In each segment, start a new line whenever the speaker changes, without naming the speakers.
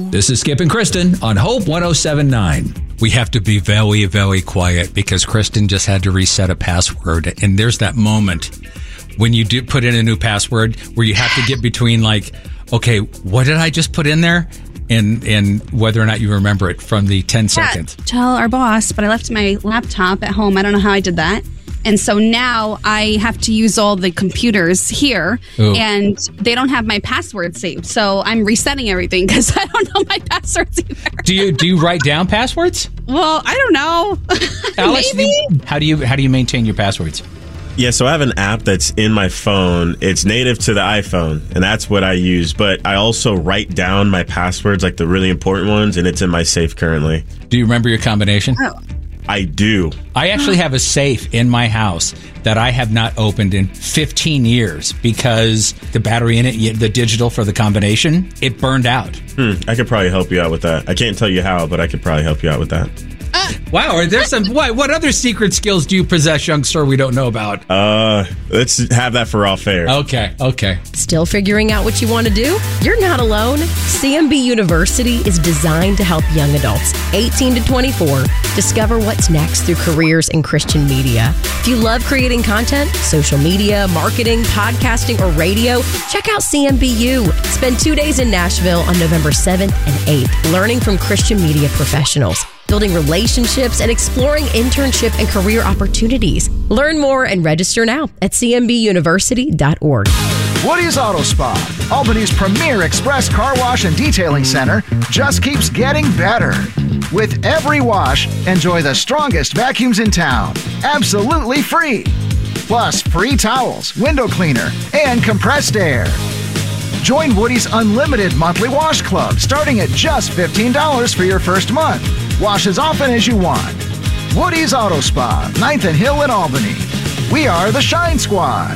This is Skip and Kristen on Hope 107.9. We have to be very, very quiet because Kristen just had to reset a password. And there's that moment when you do put in a new password where you have to get between like, okay, what did I just put in there? And whether or not you remember it from the 10 seconds.
Tell our boss, but I left my laptop at home. I don't know how I did that. And so now I have to use all the computers here, and they don't have my password saved. So I'm resetting everything because I don't know my passwords either.
Do you write down passwords?
Well, I don't know.
Alex,
Maybe.
How do you maintain your passwords?
Yeah, so I have an app that's in my phone. It's native to the iPhone, and that's what I use. But I also write down my passwords, like the really important ones, and it's in my safe currently.
Do you remember your combination?
Oh.
I do.
I actually have a safe in my house that I have not opened in 15 years because the battery in it, the digital for the combination, it burned out.
I could probably help you out with that. I can't tell you how, but I could probably help you out with that.
Wow, are there some... What other secret skills do you possess, youngster, we don't know about?
Let's have that for off air.
Okay.
Still figuring out what you want to do? You're not alone. CMB University is designed to help young adults, 18 to 24, discover what's next through careers in Christian media. If you love creating content, social media, marketing, podcasting, or radio, check out CMBU. Spend 2 days in Nashville on November 7th and 8th, learning from Christian media professionals, building relationships, and exploring internship and career opportunities. Learn more and register now at cmbuniversity.org.
Woody's Auto Spa, Albany's premier express car wash and detailing center, just keeps getting better. With every wash, enjoy the strongest vacuums in town, absolutely free. Plus free towels, window cleaner, and compressed air. Join Woody's unlimited monthly wash club starting at just $15 for your first month. Wash as often as you want. Woody's Auto Spa, 9th and Hill in Albany. We are the Shine Squad.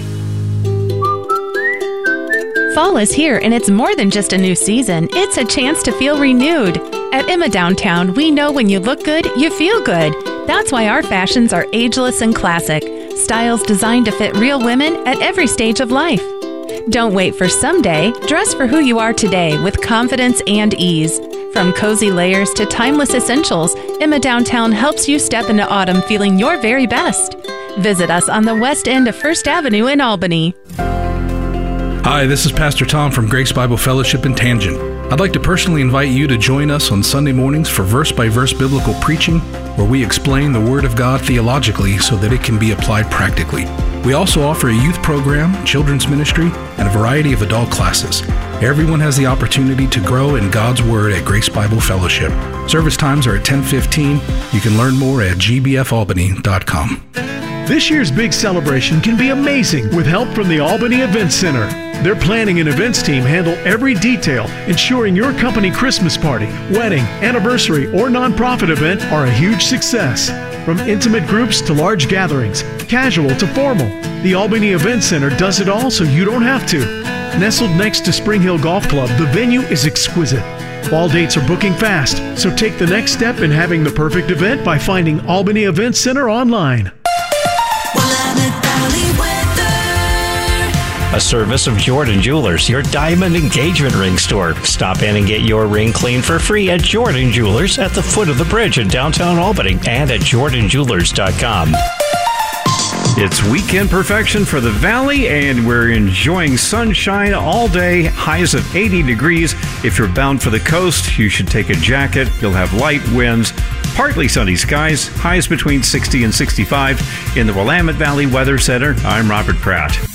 Fall is here, and it's more than just a new season. It's a chance to feel renewed. At Emma Downtown, we know when you look good, you feel good. That's why our fashions are ageless and classic. Styles designed to fit real women at every stage of life. Don't wait for someday. Dress for who you are today with confidence and ease. From cozy layers to timeless essentials, Emma Downtown helps you step into autumn feeling your very best. Visit us on the west end of First Avenue in Albany.
Hi, this is Pastor Tom from Grace Bible Fellowship in Tangent. I'd like to personally invite you to join us on Sunday mornings for verse-by-verse biblical preaching, where we explain the Word of God theologically so that it can be applied practically. We also offer a youth program, children's ministry, and a variety of adult classes. Everyone has the opportunity to grow in God's Word at Grace Bible Fellowship. Service times are at 10:15. You can learn more at gbfalbany.com.
This year's big celebration can be amazing with help from the Albany Events Center. Their planning and events team handle every detail, ensuring your company Christmas party, wedding, anniversary, or nonprofit event are a huge success. From intimate groups to large gatherings, casual to formal, the Albany Events Center does it all so you don't have to. Nestled next to Spring Hill Golf Club, the venue is exquisite. All dates are booking fast, so take the next step in having the perfect event by finding Albany Events Center online.
A service of Jordan Jewelers, your diamond engagement ring store. Stop in and get your ring cleaned for free at Jordan Jewelers at the foot of the bridge in downtown Albany and at jordanjewelers.com.
It's weekend perfection for the Valley, and we're enjoying sunshine all day, highs of 80 degrees. If you're bound for the coast, you should take a jacket. You'll have light winds, partly sunny skies, highs between 60 and 65. In the Willamette Valley Weather Center, I'm Robert Pratt.